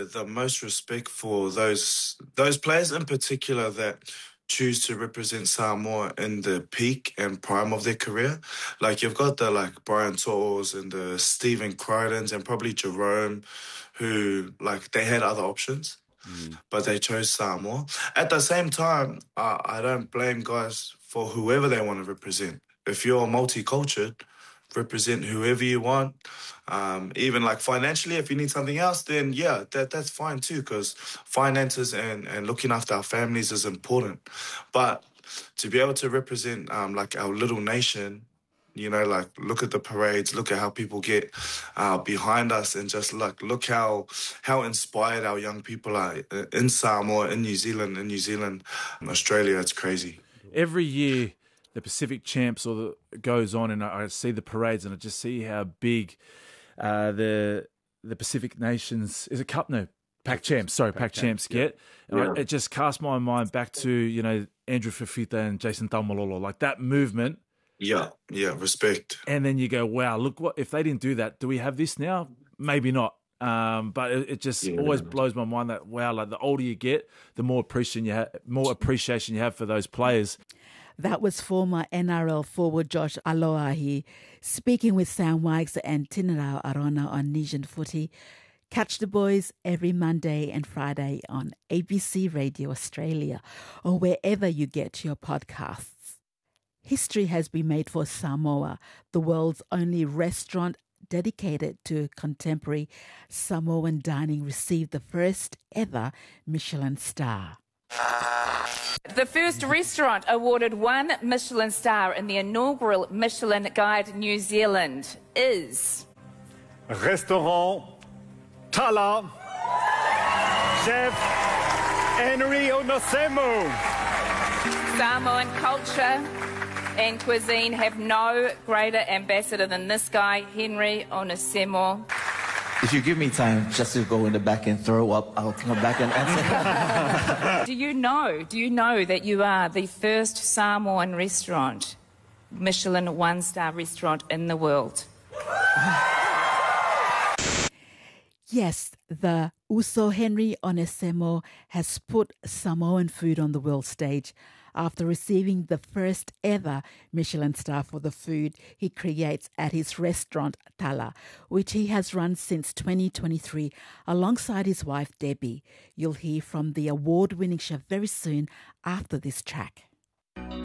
the most respect for those players in particular that choose to represent Samoa in the peak and prime of their career. Like you've got the Brian To'os and the Stephen Crydens and probably Jerome, who they had other options, but they chose Samoa. At the same time, I don't blame guys for whoever they want to represent. If you're multicultural, represent whoever you want. Even financially, if you need something else, then yeah, that's fine too, because finances and looking after our families is important. But to be able to represent our little nation, look at the parades, look at how people get behind us, and just look how inspired our young people are in Samoa, in New Zealand, Australia. It's crazy. Every year, the Pacific Champs goes on, and I see the parades, and I just see how big the Pacific Nations Cup Champs get. And it just cast my mind back to Andrew Fifita and Jason Taumalolo, that movement. Yeah, respect. And then you go, wow, look, what if they didn't do that? Do we have this now? Maybe not. But it just always blows my mind that, wow, the older you get, the more appreciation you have for those players. That was former NRL forward Josh Aloiai speaking with Sam Wykes and Tinarau Arona on Nation Footy. Catch the boys every Monday and Friday on ABC Radio Australia or wherever you get your podcasts. History has been made for Samoa, the world's only restaurant dedicated to contemporary Samoan dining received the first ever Michelin star. The first restaurant awarded 1 Michelin star in the inaugural Michelin Guide New Zealand is... Restaurant Tala, Chef Henry Onosemo. Samoan culture and cuisine have no greater ambassador than this guy, Henry Onosemo. If you give me time just to go in the back and throw up, I'll come back and answer. Do you know that you are the first Samoan restaurant, Michelin 1-star restaurant in the world? Yes, the Uso Henry Onesemo has put Samoan food on the world stage after receiving the first ever Michelin star for the food he creates at his restaurant Tala, which he has run since 2023 alongside his wife Debbie. You'll hear from the award-winning chef very soon after this track.